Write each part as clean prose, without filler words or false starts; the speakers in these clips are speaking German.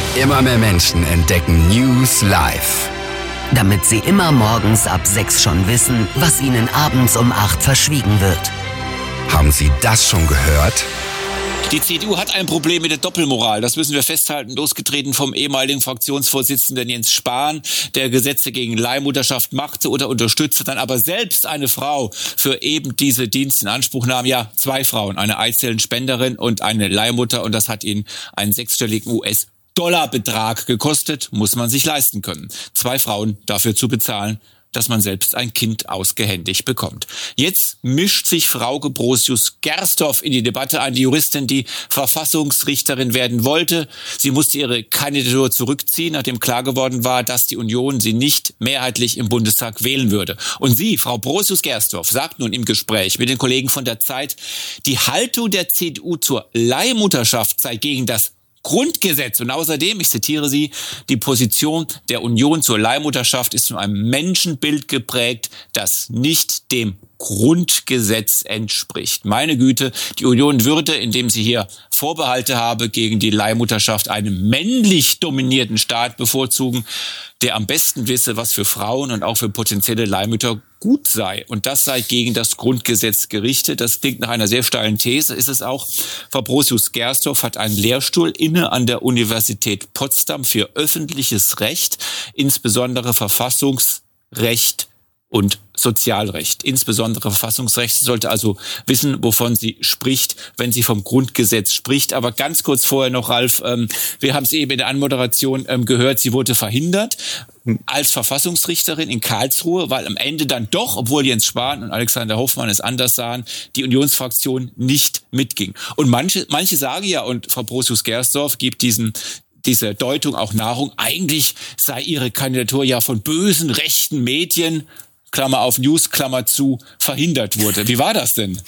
Immer mehr Menschen entdecken News live. Damit sie immer morgens ab 6 schon wissen, was ihnen abends um 8 verschwiegen wird. Haben Sie das schon gehört? Die CDU hat ein Problem mit der Doppelmoral. Das müssen wir festhalten. Losgetreten vom ehemaligen Fraktionsvorsitzenden Jens Spahn, der Gesetze gegen Leihmutterschaft machte oder unterstützte, dann aber selbst eine Frau für eben diese Dienste in Anspruch nahm. Ja, 2 Frauen, eine Eizellenspenderin und eine Leihmutter. Und das hat ihn einen 6-stelligen US-Dollar-Betrag gekostet. Muss man sich leisten können. 2 Frauen dafür zu bezahlen, dass man selbst ein Kind ausgehändigt bekommt. Jetzt mischt sich Frauke Brosius-Gersdorf in die Debatte ein, die Juristin, die Verfassungsrichterin werden wollte. Sie musste ihre Kandidatur zurückziehen, nachdem klar geworden war, dass die Union sie nicht mehrheitlich im Bundestag wählen würde. Und sie, Frau Brosius-Gersdorf, sagt nun im Gespräch mit den Kollegen von der Zeit, die Haltung der CDU zur Leihmutterschaft sei gegen das Grundgesetz. Und außerdem, ich zitiere sie, die Position der Union zur Leihmutterschaft ist von einem Menschenbild geprägt, das nicht dem Grundgesetz entspricht. Meine Güte, die Union würde, indem sie hier Vorbehalte habe gegen die Leihmutterschaft, einen männlich dominierten Staat bevorzugen, der am besten wisse, was für Frauen und auch für potenzielle Leihmütter gut sei. Und das sei gegen das Grundgesetz gerichtet. Das klingt nach einer sehr steilen These, ist es auch. Frau Brosius-Gersdorf hat einen Lehrstuhl inne an der Universität Potsdam für öffentliches Recht, insbesondere Verfassungsrecht und Sozialrecht. Insbesondere Verfassungsrecht. Sie sollte also wissen, wovon sie spricht, wenn sie vom Grundgesetz spricht. Aber ganz kurz vorher noch, Ralf, wir haben es eben in der Anmoderation gehört, sie wurde verhindert als Verfassungsrichterin in Karlsruhe, weil am Ende dann doch, obwohl Jens Spahn und Alexander Hoffmann es anders sahen, die Unionsfraktion nicht mitging. Und manche sagen ja, und Frau Brosius-Gersdorf gibt diese Deutung auch Nahrung, eigentlich sei ihre Kandidatur ja von bösen rechten Medien, Klammer auf News, Klammer zu, verhindert wurde. Wie war das denn?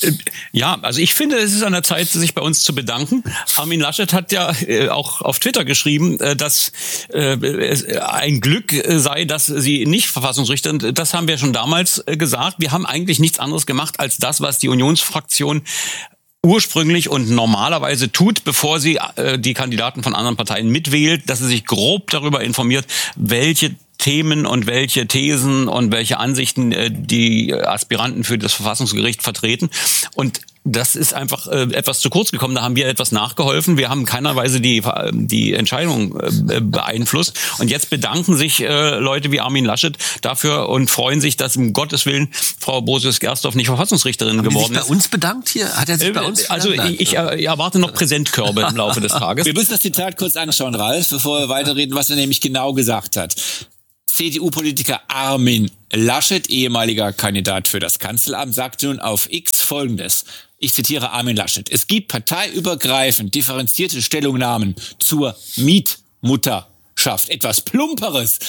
Ja, also ich finde, es ist an der Zeit, sich bei uns zu bedanken. Armin Laschet hat ja auch auf Twitter geschrieben, dass es ein Glück sei, dass sie nicht Verfassungsrichter, das haben wir schon damals gesagt. Wir haben eigentlich nichts anderes gemacht als das, was die Unionsfraktion ursprünglich und normalerweise tut, bevor sie die Kandidaten von anderen Parteien mitwählt, dass sie sich grob darüber informiert, welche Themen und welche Thesen und welche Ansichten die Aspiranten für das Verfassungsgericht vertreten. Und das ist einfach etwas zu kurz gekommen. Da haben wir etwas nachgeholfen. Wir haben in keiner Weise die Entscheidung beeinflusst. Und jetzt bedanken sich Leute wie Armin Laschet dafür und freuen sich, dass um Gottes Willen Frau Brosius-Gersdorf nicht Verfassungsrichterin geworden ist. Hat er sich bei uns bedankt hier? Hat er sich bei uns Also ich erwarte noch Präsentkörbe im Laufe des Tages. Wir müssen das Zitat kurz anschauen, Ralf, bevor wir weiterreden, was er nämlich genau gesagt hat. CDU-Politiker Armin Laschet, ehemaliger Kandidat für das Kanzleramt, sagte nun auf X Folgendes. Ich zitiere Armin Laschet. Es gibt parteiübergreifend differenzierte Stellungnahmen zur Mietmutterschaft. Etwas Plumperes